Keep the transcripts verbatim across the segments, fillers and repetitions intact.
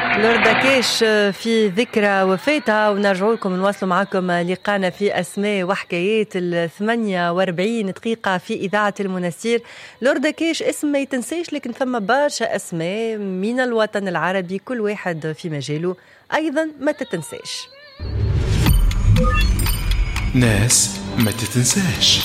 لوردكيش في ذكرى وفاتها، ونرجعوا لكم نواصلوا معكم لقانا في أسماء وحكايات الثمانية واربعين دقيقة في إذاعة المنستير. لوردكيش اسم ما يتنسيش، لكن ثم برشا أسماء من الوطن العربي كل واحد في مجاله أيضا ما تتنسيش. ناس ما تتنساش.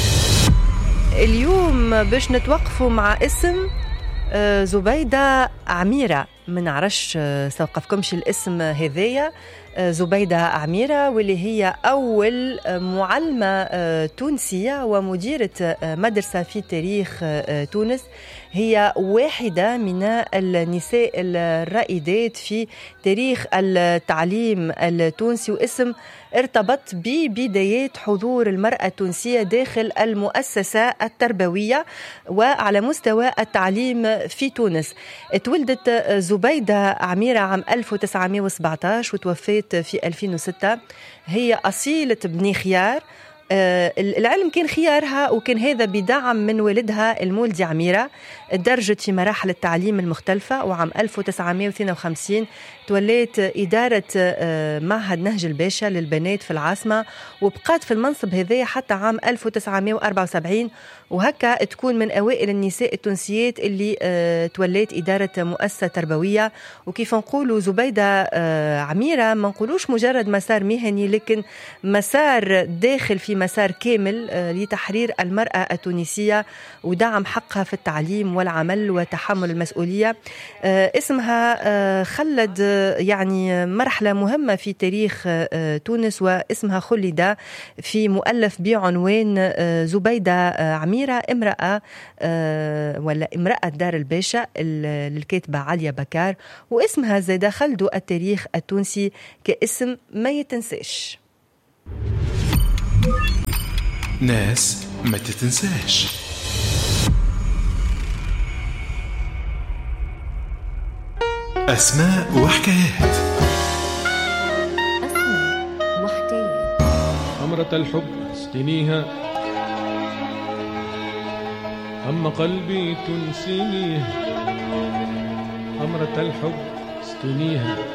اليوم باش نتوقفوا مع اسم زبيدة عميرة. ما نعرفش سوقفكمش الاسم هذايا، زبيدة عميرة، واللي هي أول معلمة تونسية ومديرة مدرسة في تاريخ تونس. هي واحدة من النساء الرائدات في تاريخ التعليم التونسي، واسم ارتبط ببدايات حضور المرأة التونسية داخل المؤسسة التربوية وعلى مستوى التعليم في تونس. تولدت زبيدة عميرة عام ألف وتسعمائة وسبعة عشر وتوفيت في ألفين وستة. هي أصيلة بني خيار. آه العلم كان خيارها، وكان هذا بدعم من والدها المولدي عميرة. درجت في مراحل التعليم المختلفة، وعام ألف وتسعمائة واثنين وخمسين توليت إدارة آه معهد نهج الباشا للبنات في العاصمة، وبقات في المنصب هذا حتى عام ألف وتسعمائة وأربعة وسبعين. وهكا تكون من أوائل النساء التونسيات اللي آه توليت إدارة مؤسسة تربوية. وكيف نقولوا زبيدة آه عميرة، ما نقولوش مجرد مسار مهني، لكن مسار داخل في مسار كامل آه لتحرير المرأة التونسية ودعم حقها في التعليم والعمل وتحمل المسؤولية. آه اسمها آه خلد آه يعني مرحلة مهمة في تاريخ آه تونس، واسمها خلد في مؤلف بعنوان آه زبيدة آه عميرة امرأة آه ولا امرأة دار الباشا للكاتبة عليا بكار. واسمها زاد خلدوا التاريخ التونسي كاسم ما يتنساش. ناس ما تتنساش. أسماء وحكايات. أسماء وحكايات. أمرة الحب استنيها، أما قلبي تنسينيها. أمرة الحب استنيها،